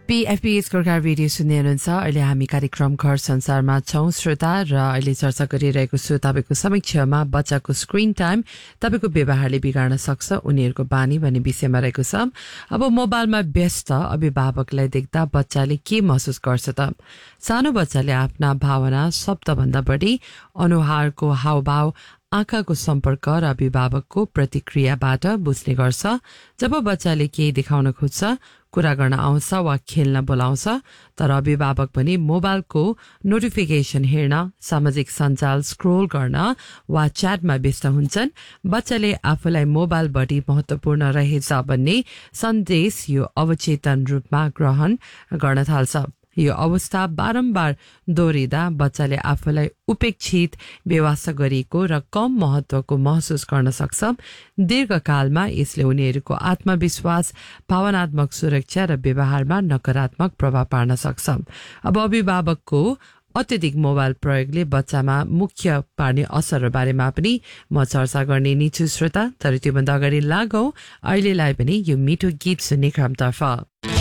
PFPH Gorkha radio सुन्दै हुनुहुन्छ। अहिले हामी कार्यक्रम घर संसारमा छौं श्रोता र अहिले चर्चा गरिरहेको छु तपाईको समीक्षामा बच्चाको स्क्रिन टाइम तपाईको व्यवहारले बिगार्न सक्छ उनीहरूको बानी भन्ने विषयमा रहेको छ। अब मोबाइलमा व्यस्त अभिभावकलाई देख्दा बच्चाले के महसुस गर्छ त? सानो बच्चाले आफ्ना भावना शब्दभन्दा बढी अनुहारको हावभाव आँखाको सम्पर्क र अभिभावकको प्रतिक्रियाबाट बुझ्ने गर्छ। जब बच्चाले केही देखाउन खोज्छ, कुरा गर्न आउँछ वा खेल्न बोलाउँछ, तर अभिभावक पनि मोबाइलको नोटिफिकेसन हेर्न, सामाजिक सञ्जाल स्क्रोल गर्न वा च्याटमा व्यस्त हुन्छन्। बच्चाले आफूलाई मोबाइल बढी महत्वपूर्ण रहेछ भन्ने सन्देश यो अवचेतन रूपमा ग्रहण गर्न थाल्छ। यो अवस्था बारम्बार दोहोरिँदा बच्चाले आफूलाई उपेक्षित, बेवास्ता गरिएको र कम महत्वको महसुस गर्न सक्छ। दीर्घकालमा यसले उनीहरूको आत्मविश्वास, भावनात्मक सुरक्षा र व्यवहारमा नकारात्मक प्रभाव पार्न सक्छ। अब अभिभावकको अत्यधिक मोबाइल प्रयोगले बच्चामा मुख्य पार्ने असर बारेमा पनि म चर्चा गर्ने नै छु श्रोता। तर त्योभन्दा अगाडि लागौं अहिलेलाई पनि यो मिठो गीत सुन्ने क्रमतर्फ।